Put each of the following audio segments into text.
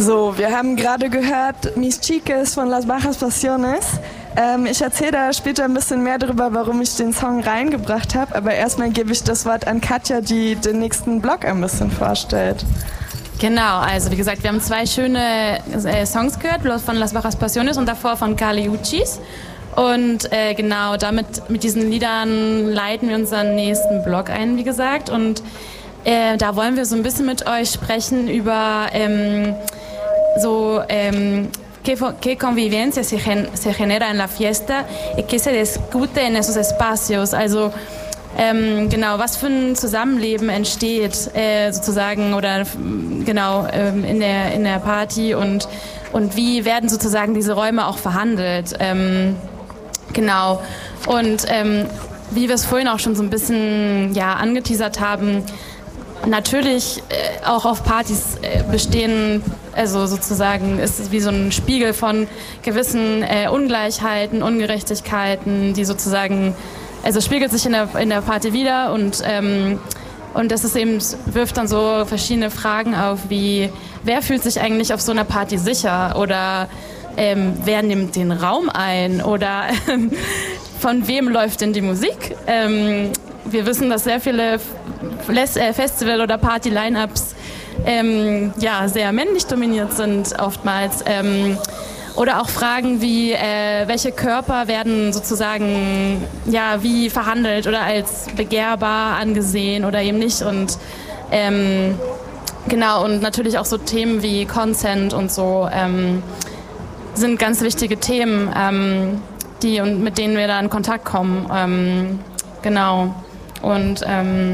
So, wir haben gerade gehört Mis Chiques von Las Bajas Pasiones. Ich erzähle da später ein bisschen mehr darüber, warum ich den Song reingebracht habe, aber erstmal gebe ich das Wort an Katja, die den nächsten Block ein bisschen vorstellt. Genau, also wie gesagt, wir haben 2 schöne Songs gehört, von Las Bajas Pasiones und davor von Kali Uchis. Und genau, mit diesen Liedern leiten wir unseren nächsten Blog ein, wie gesagt. Und da wollen wir so ein bisschen mit euch sprechen über qué convivencia se genera en la fiesta y qué se discute en esos espacios. Also genau, was für ein Zusammenleben entsteht sozusagen oder genau in der Party und wie werden sozusagen diese Räume auch verhandelt. Genau. Und wie wir es vorhin auch schon so ein bisschen angeteasert haben, natürlich auch auf Partys bestehen, also sozusagen ist es wie so ein Spiegel von gewissen Ungleichheiten, Ungerechtigkeiten, die sozusagen, also spiegelt sich in der Party wieder und das ist eben, wirft dann so verschiedene Fragen auf, wie wer fühlt sich eigentlich auf so einer Party sicher oder wer nimmt den Raum ein oder von wem läuft denn die Musik? Wir wissen, dass sehr viele Festival- oder Party-Line-Ups sehr männlich dominiert sind oftmals. Oder auch Fragen wie, welche Körper werden sozusagen wie verhandelt oder als begehrbar angesehen oder eben nicht. Und genau, und natürlich auch so Themen wie Consent und so sind ganz wichtige Themen, mit denen wir da in Kontakt kommen. Genau. Und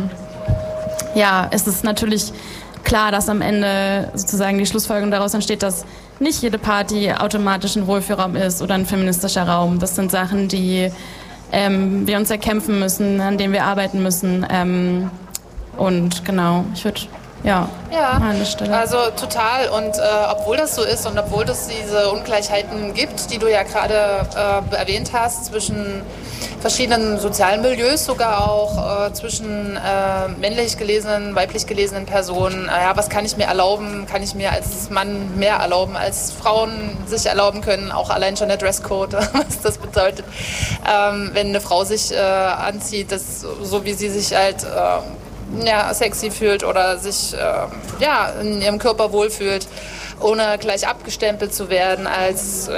es ist natürlich klar, dass am Ende sozusagen die Schlussfolgerung daraus entsteht, dass nicht jede Party automatisch ein Wohlfühlraum ist oder ein feministischer Raum. Das sind Sachen, die wir uns erkämpfen müssen, an denen wir arbeiten müssen. Und genau, ich würde an der Stelle. Also total. Und obwohl das so ist und obwohl es diese Ungleichheiten gibt, die du ja gerade erwähnt hast, zwischen verschiedenen sozialen Milieus, sogar auch zwischen männlich gelesenen, weiblich gelesenen Personen. Was kann ich mir erlauben? Kann ich mir als Mann mehr erlauben, als Frauen sich erlauben können? Auch allein schon der Dresscode, was das bedeutet. Wenn eine Frau sich anzieht, so wie sie sich halt sexy fühlt oder sich in ihrem Körper wohlfühlt, ohne gleich abgestempelt zu werden als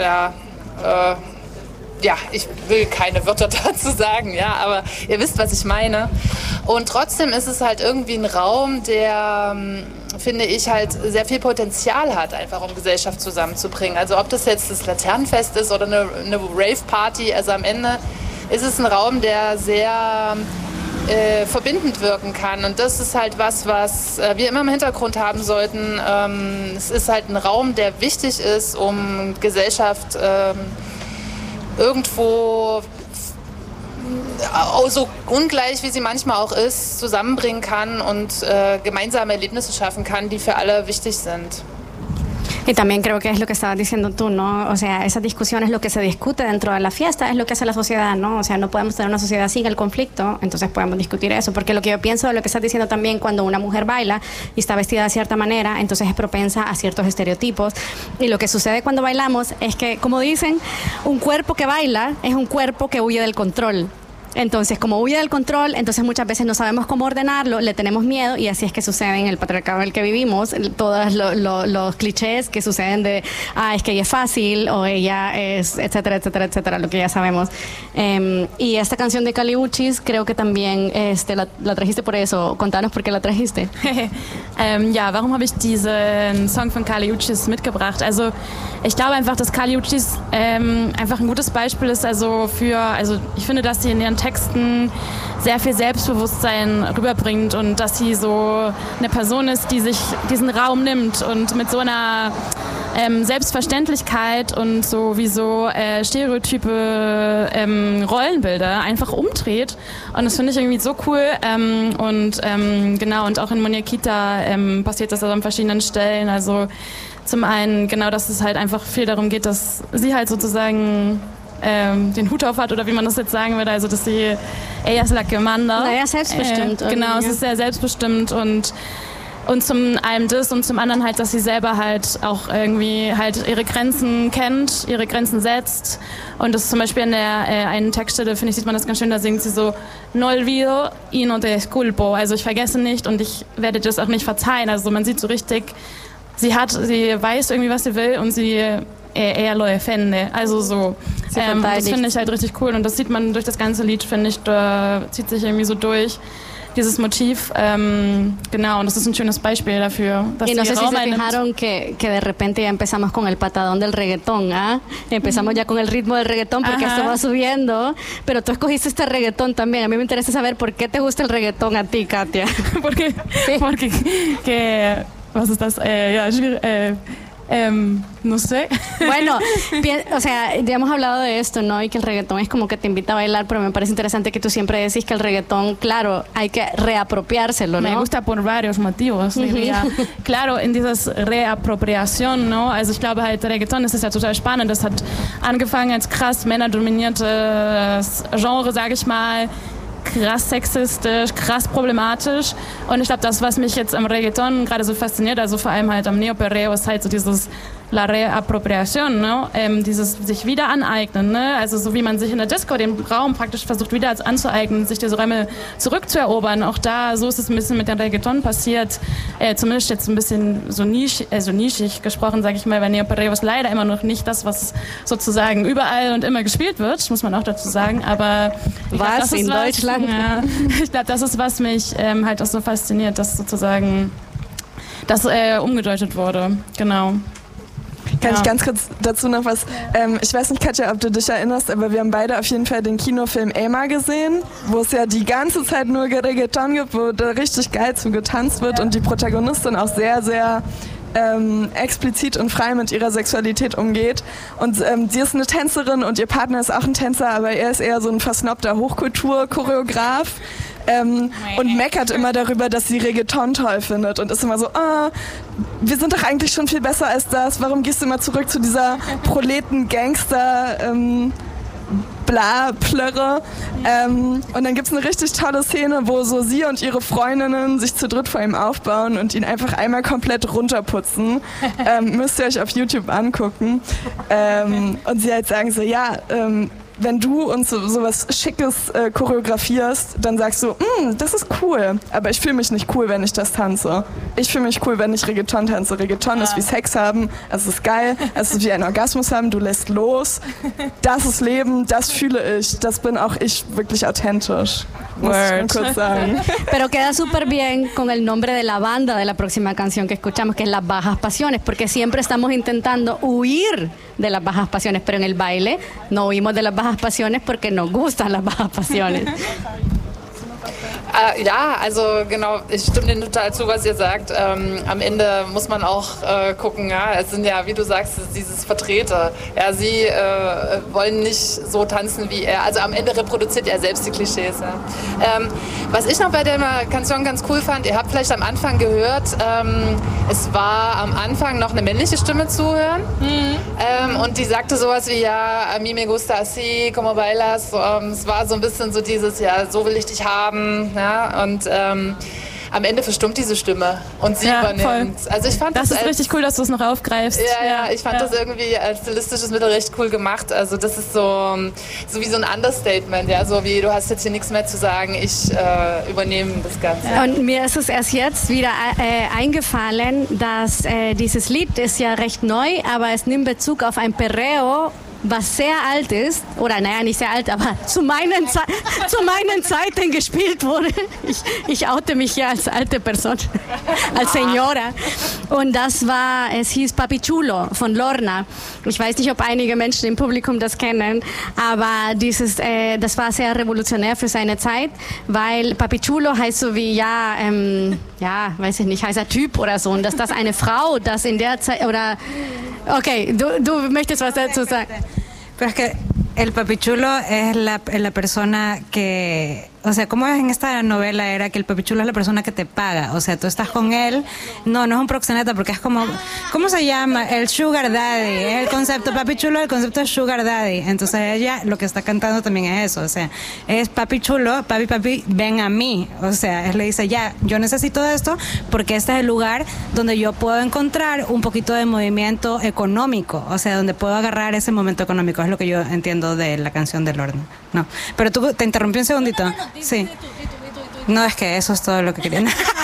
ich will keine Wörter dazu sagen, aber ihr wisst, was ich meine. Und trotzdem ist es halt irgendwie ein Raum, der, finde ich, halt sehr viel Potenzial hat, einfach um Gesellschaft zusammenzubringen. Also ob das jetzt das Laternenfest ist oder eine Rave-Party, also am Ende ist es ein Raum, der sehr verbindend wirken kann. Und das ist halt was wir immer im Hintergrund haben sollten. Es ist halt ein Raum, der wichtig ist, um Gesellschaft irgendwo, so ungleich wie sie manchmal auch ist, zusammenbringen kann und gemeinsame Erlebnisse schaffen kann, die für alle wichtig sind. Y también creo que es lo que estabas diciendo tú, ¿no? O sea, esa discusión es lo que se discute dentro de la fiesta, es lo que hace la sociedad, ¿no? O sea, no podemos tener una sociedad sin el conflicto, entonces podemos discutir eso, porque lo que yo pienso de lo que estás diciendo también, cuando una mujer baila y está vestida de cierta manera, entonces es propensa a ciertos estereotipos, y lo que sucede cuando bailamos es que, como dicen, un cuerpo que baila es un cuerpo que huye del control. Entonces, como huye del control, entonces muchas veces no sabemos cómo ordenarlo, le tenemos miedo y así es que sucede en el patriarcado en el que vivimos, todos los clichés que suceden de, es que ella es fácil o ella es, etcétera, etcétera, etcétera, lo que ya sabemos. Y esta canción de Kali Uchis creo que también la trajiste por eso. Contanos por qué la trajiste. Warum habe ich diesen Song von Kali Uchis mitgebracht? Also ich glaube einfach, dass Kali Uchis einfach ein gutes Beispiel ist, also ich finde, dass sie in ihren Texten sehr viel Selbstbewusstsein rüberbringt und dass sie so eine Person ist, die sich diesen Raum nimmt und mit so einer Selbstverständlichkeit und sowieso stereotype Rollenbilder einfach umdreht. Und das finde ich irgendwie so cool. Genau, und auch in Muñequita passiert das also an verschiedenen Stellen. Also zum einen, genau, dass es halt einfach viel darum geht, dass sie halt sozusagen den Hut auf hat oder wie man das jetzt sagen würde, also dass ella es la que manda. Naja, selbstbestimmt. Genau, es ist sehr selbstbestimmt und Und zum einen das und zum anderen halt, dass sie selber halt auch irgendwie halt ihre Grenzen kennt, ihre Grenzen setzt. Und das ist zum Beispiel in der einen Textstelle, finde ich, sieht man das ganz schön, da singt sie so No olvido y no te disculpo. Also ich vergesse nicht und ich werde das auch nicht verzeihen. Also man sieht so richtig, sie weiß irgendwie, was sie will und sie eher lo defende. Also so. Das finde ich halt richtig cool und das sieht man durch das ganze Lied, finde ich, da zieht sich irgendwie so durch. Dieses Motiv, genau, und das ist ein schönes Beispiel dafür. Y no sé si se fijaron que de repente ya empezamos con el patadón del reggaetón, ¿ah? Empezamos ya con el ritmo del reggaetón porque esto va subiendo, pero tú escogiste este reggaetón también. A mí me interesa saber por qué te gusta el reggaetón a ti, Katia. Porque was ist das? No sé. Bueno, o sea, ya hemos hablado de esto, ¿no? Y que el reggaetón es como que te invita a bailar, pero me parece interesante que tú siempre decís que el reggaetón, claro, hay que reapropiárselo, ¿no? Me gusta por varios motivos. Claro, in dieses Reappropriation, ¿no? Also ich glaube halt, der Reggaeton, das ist ja total spannend. Das hat angefangen als krass männerdominiertes Genre, sage ich mal, krass sexistisch, krass problematisch und ich glaube, das, was mich jetzt am Reggaeton gerade so fasziniert, also vor allem halt am Neoperreo, ist halt so dieses La Reappropriation, ne? Dieses sich wieder aneignen, ne? Also so wie man sich in der Disco den Raum praktisch versucht wieder anzueignen, sich diese Räume zurückzuerobern. Auch da, so ist es ein bisschen mit dem Reggaeton passiert, zumindest jetzt ein bisschen so nischig gesprochen, sage ich mal, weil Neoperreo ist leider immer noch nicht das, was sozusagen überall und immer gespielt wird, muss man auch dazu sagen, aber was in Deutschland? Ja, ich glaube, das ist, was mich halt auch so fasziniert, dass sozusagen das umgedeutet wurde, genau. Kann ich ganz kurz dazu noch was, ich weiß nicht, Katja, ob du dich erinnerst, aber wir haben beide auf jeden Fall den Kinofilm Emma gesehen, wo es ja die ganze Zeit nur Reggaeton gibt, wo da richtig geil zu getanzt wird und die Protagonistin auch sehr, sehr explizit und frei mit ihrer Sexualität umgeht. Und sie ist eine Tänzerin und ihr Partner ist auch ein Tänzer, aber er ist eher so ein versnobter Hochkultur-Choreograf. Und meckert immer darüber, dass sie Reggaeton toll findet und ist immer so, wir sind doch eigentlich schon viel besser als das, warum gehst du immer zurück zu dieser Proleten-Gangster- Bla-Plörre. Und dann gibt es eine richtig tolle Szene, wo so sie und ihre Freundinnen sich zu dritt vor ihm aufbauen und ihn einfach einmal komplett runterputzen. Müsst ihr euch auf YouTube angucken. Und sie halt sagen so, ja, wenn du uns sowas Schickes choreografierst, dann sagst du, das ist cool, aber ich fühle mich nicht cool, wenn ich das tanze. Ich fühle mich cool, wenn ich Reggaeton tanze. Reggaeton ist wie Sex haben, es ist geil, es ist wie ein Orgasmus haben, du lässt los. Das ist Leben, das fühle ich, das bin auch ich wirklich authentisch. Muss ich kurz sagen. Pero queda súper bien con el nombre de la banda de la próxima canción que escuchamos, que es Las Bajas Pasiones, porque siempre estamos intentando huir de las bajas pasiones, pero en el baile no huimos de las bajas pasiones porque nos gustan las bajas pasiones. Ja, also genau, ich stimme Ihnen total zu, was ihr sagt. Am Ende muss man auch gucken, ja, es sind ja, wie du sagst, dieses Vertreter. Ja, sie wollen nicht so tanzen wie er. Also am Ende reproduziert er selbst die Klischees. Ja. Was ich noch bei der Canción ganz cool fand, ihr habt vielleicht am Anfang gehört, es war am Anfang noch eine männliche Stimme zu hören. Und die sagte sowas wie, ja, a mí me gusta así, como bailas. Es war so ein bisschen so dieses, ja, so will ich dich haben. Ja, und am Ende verstummt diese Stimme und sie übernimmt. Voll. Also ich fand das ist richtig cool, dass du es noch aufgreifst. Ja, ich fand das irgendwie als stilistisches Mittel recht cool gemacht. Also das ist so wie so ein Understatement, ja, so wie du hast jetzt hier nichts mehr zu sagen, ich übernehme das Ganze. Und mir ist es erst jetzt wieder eingefallen, dass dieses Lied ist ja recht neu, aber es nimmt Bezug auf ein Perreo, was sehr alt ist, oder naja, nicht sehr alt, aber zu meinen Zeiten gespielt wurde. Ich oute mich ja als alte Person, als Señora. Und es hieß Papi Chulo von Lorna. Ich weiß nicht, ob einige Menschen im Publikum das kennen, aber das war sehr revolutionär für seine Zeit, weil Papi Chulo heißt so wie, weiß ich nicht, heißt er Typ oder so, und dass das eine Frau, das in der Zeit, oder, okay, du möchtest was dazu sagen? Pero es que el papi chulo es la persona que o sea, ¿cómo es en esta novela? Era que el papichulo es la persona que te paga, o sea, tú estás con él, no es un proxeneta porque es como, ¿cómo se llama? El sugar daddy, es el concepto papichulo, el concepto de sugar daddy, entonces ella lo que está cantando también es eso, o sea, es papichulo, papi, ven a mí, o sea, él le dice, ya, yo necesito esto porque este es el lugar donde yo puedo encontrar un poquito de movimiento económico, o sea, donde puedo agarrar ese momento económico, es lo que yo entiendo de la canción del horno. No, pero tú te interrumpí un segundito. Sí. No, es que eso es todo lo que quería.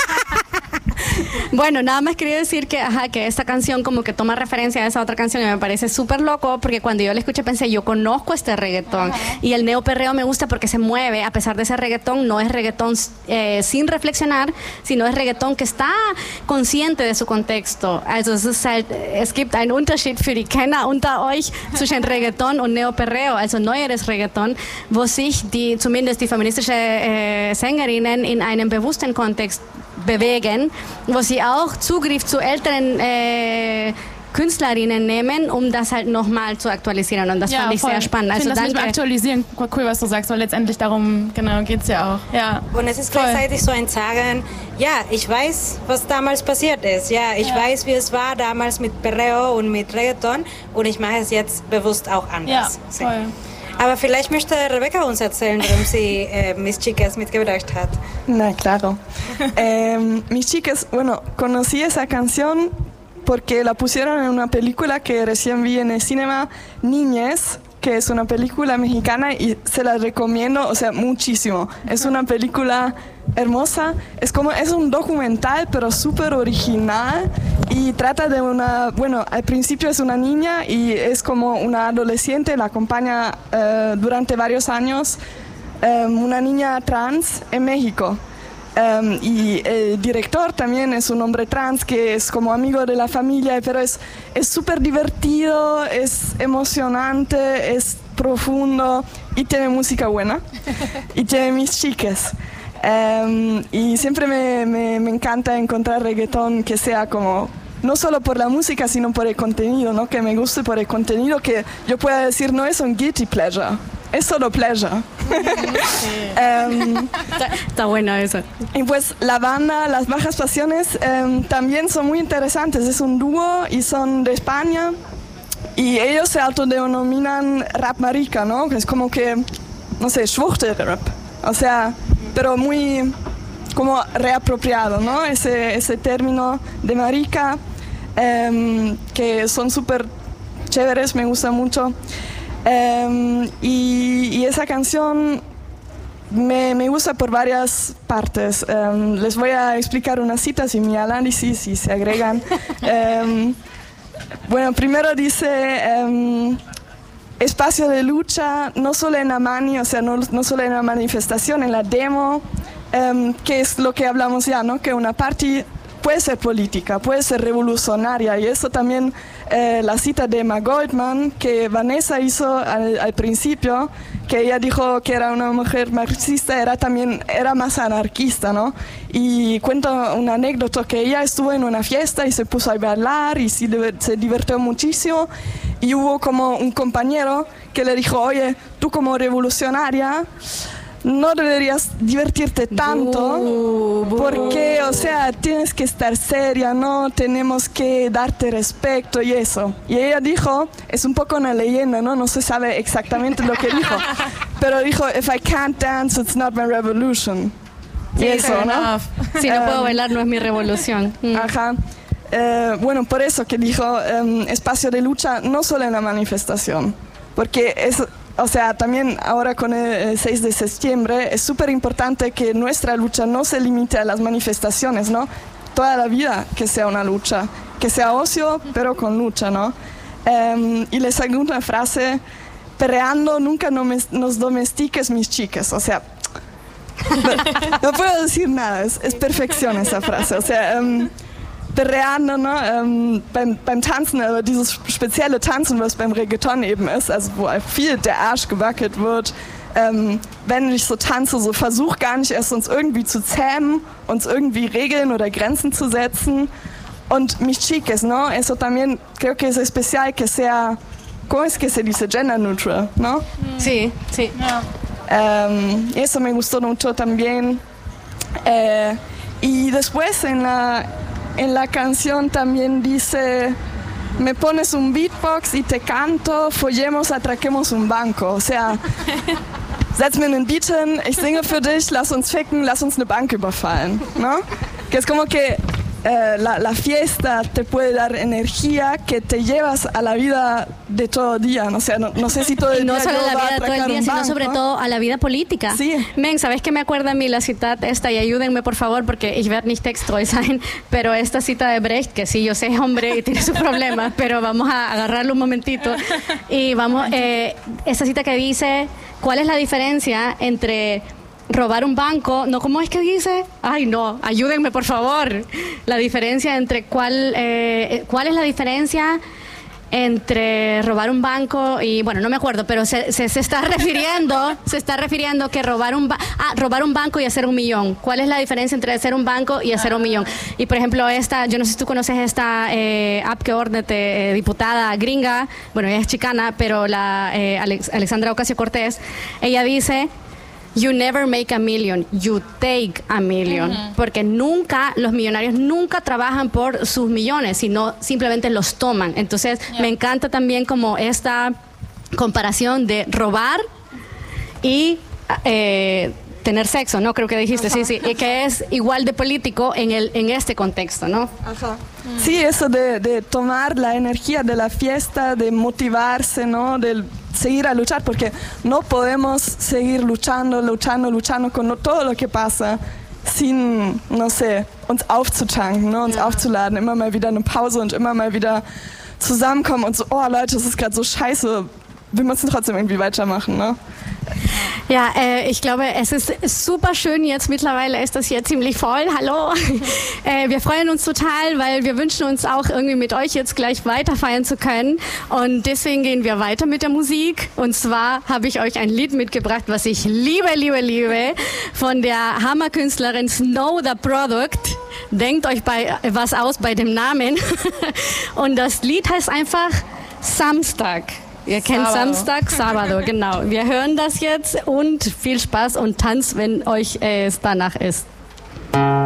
Bueno, nada más quería decir que esta canción como que toma referencia a esa otra canción y me parece súper loco porque cuando yo la escuché pensé, yo conozco este reggaetón y el neoperreo me gusta porque se mueve, a pesar de ser reggaetón, no es reggaetón sin reflexionar, sino es reggaetón que está consciente de su contexto. Also es gibt einen Unterschied für die Kenner unter euch zwischen Reggaeton und Neoperreo, also neueres Reggaeton, wo sich zumindest die feministische Sängerinnen in einem bewussten Kontext bewegen, wo sie auch Zugriff zu älteren Künstlerinnen nehmen, um das halt nochmal zu aktualisieren. Und das fand ich sehr spannend. Also das mit dem Aktualisieren, cool, was du sagst, weil letztendlich darum geht es ja auch. Ja. Und es ist gleichzeitig so ein Sagen, ja, ich weiß, was damals passiert ist. Ja, ich weiß, wie es war damals mit Perreo und mit Reggaeton und ich mache es jetzt bewusst auch anders. Ja, voll. Aber vielleicht möchte Rebecca uns erzählen, warum sie Mis Chicas mitgebracht hat. No, claro. Mis Chicas, bueno, conocí esa canción porque la pusieron en una película que recién vi en el cinema, Niñez, que es una película mexicana y se la recomiendo, o sea, muchísimo. Es una película hermosa, es un documental, pero súper original y trata de al principio es una niña y es como una adolescente, la acompaña durante varios años, una niña trans en México. Y el director también es un hombre trans que es como amigo de la familia, pero es súper divertido, es emocionante, es profundo y tiene música buena y tiene Mis Chicas. Y siempre me encanta encontrar reggaetón que sea como, no solo por la música, sino por el contenido, ¿no? Que me guste por el contenido, que yo pueda decir no es un guilty pleasure. Es solo pleasure. Está bueno eso. Y pues la banda Las Bajas Pasiones también son muy interesantes. Es un dúo y son de España. Y ellos se autodenominan rap marica, ¿no? Es como que, no sé, Schwuchtel-Rap. O sea, pero muy como reapropiado, ¿no? Ese término de marica, que son súper chéveres, me gusta mucho. Y esa canción me gusta por varias partes. Les voy a explicar unas citas y mi análisis si se agregan. Bueno, primero dice espacio de lucha, no solo en la mani, o sea, no solo en la manifestación, en la demo, que es lo que hablamos ya, ¿no? Que una party puede ser política, puede ser revolucionaria, y eso también la cita de Emma Goldman que Vanessa hizo al principio, que ella dijo que era una mujer marxista, era más anarquista, ¿no? Y cuenta una anécdota que ella estuvo en una fiesta y se puso a bailar y se divirtió muchísimo, y hubo como un compañero que le dijo, oye, tú como revolucionaria no deberías divertirte tanto porque, o sea, tienes que estar seria, ¿no? Tenemos que darte respeto y eso. Y ella dijo, es un poco una leyenda, ¿no? No se sabe exactamente lo que dijo, pero dijo, if I can't dance, it's not my revolution. Sí, y eso, ¿no? Si no puedo bailar, no es mi revolución. Ajá. Bueno, por eso que dijo espacio de lucha no solo en la manifestación, porque es... O sea, también ahora con el 6 de septiembre es súper importante que nuestra lucha no se limite a las manifestaciones, ¿no? Toda la vida que sea una lucha, que sea ocio, pero con lucha, ¿no? Y les hago una frase, perreando nunca nos domestiques mis chicas, o sea, no puedo decir nada, es perfección esa frase, o sea... Perreando, ne? Beim Tanzen, aber dieses spezielle Tanzen, was beim Reggaeton eben ist, also wo viel der Arsch gewackelt wird, wenn ich so tanze, so versuch gar nicht erst uns irgendwie zu zähmen, uns irgendwie Regeln oder Grenzen zu setzen. Und mis chiques, ¿no? Eso también creo que es especial que sea, ¿cómo es que se dice? Gender neutral, ¿no? Sí, sí. Ja. Eso me gustó mucho también. Y después en la canción también dice: me pones un beatbox y te canto, follemos, atraquemos un banco. O sea, setz mir einen Beat hin, ich singe für dich, lass uns ficken, lass uns eine Bank überfallen, ¿no? Que es como que la fiesta te puede dar energía que te llevas a la vida de todo día. O sea, no sé si todo el Y no día solo yo a la va a vida de todo el atracar día, un sino banco. sobre todo a la vida política. Sí. Men, ¿sabes qué me acuerda a mí la cita esta? Y ayúdenme, por favor, porque ich werde nicht texttreu sein, pero esta cita de Brecht, que sí, yo sé, es hombre y tiene sus problemas, pero vamos a agarrarlo un momentito. Y vamos, esta cita que dice: ¿cuál es la diferencia entre robar un banco? No, ¿cómo es que dice? Ay, no, ayúdenme, por favor. La diferencia entre ¿cuál es la diferencia entre robar un banco y, bueno, no me acuerdo, pero se está refiriendo que robar un banco y hacer 1 millón. ¿Cuál es la diferencia entre hacer un banco y hacer 1 millón? Y por ejemplo, yo no sé si tú conoces esta Abgeordnete, diputada gringa, bueno, ella es chicana, pero la Alexandra Ocasio-Cortez, ella dice: you never make a million, you take a million. Porque los millonarios nunca trabajan por sus millones, sino simplemente los toman. Entonces, me encanta también como esta comparación de robar y tener sexo, ¿no? Creo que dijiste, sí, y que es igual de político en este contexto, ¿no? Ajá. Sí, eso de tomar la energía de la fiesta, de motivarse, ¿no? De seguir a luchar, porque no podemos seguir luchando con todo lo que pasa, sin, no sé, uns aufzutanken, ne? Uns aufzuladen, immer mal wieder eine Pause und immer mal wieder zusammenkommen und so, oh Leute, das ist gerade so scheiße, wir müssen trotzdem irgendwie weitermachen, ne? Ja, ich glaube, es ist super schön jetzt. Mittlerweile ist das hier ziemlich voll. Hallo. Wir freuen uns total, weil wir wünschen uns auch irgendwie mit euch jetzt gleich weiter feiern zu können. Und deswegen gehen wir weiter mit der Musik. Und zwar habe ich euch ein Lied mitgebracht, was ich liebe, von der Hammerkünstlerin Snow the Product. Denkt euch was aus bei dem Namen. Und das Lied heißt einfach Samstag. Ihr kennt Samstag, Sábado, genau. Wir hören das jetzt und viel Spaß und Tanz, wenn euch es danach ist.